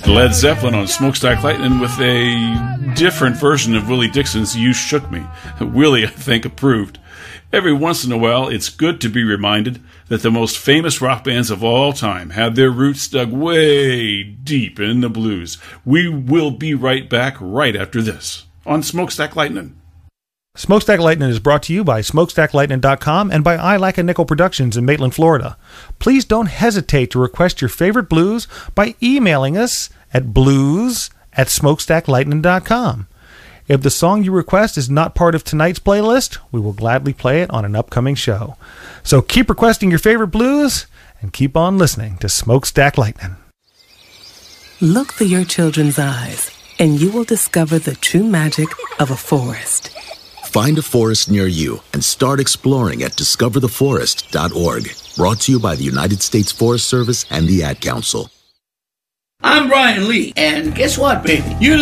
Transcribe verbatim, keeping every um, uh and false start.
Led Zeppelin on Smokestack Lightning with a different version of Willie Dixon's You Shook Me. Willie, I think, approved. Every once in a while, it's good to be reminded that the most famous rock bands of all time had their roots dug way deep in the blues. We will be right back right after this on Smokestack Lightning. Smokestack Lightning is brought to you by smokestack lightning dot com and by I Like a Nickel Productions in Maitland, Florida. Please don't hesitate to request your favorite blues by emailing us at blues at smokestack lightning dot com. If the song you request is not part of tonight's playlist, we will gladly play it on an upcoming show. So keep requesting your favorite blues and keep on listening to Smokestack Lightning. Look through your children's eyes, and you will discover the true magic of a forest. Find a forest near you and start exploring at discover the forest dot org. Brought to you by the United States Forest Service and the Ad Council. I'm Brian Lee, and guess what, baby? You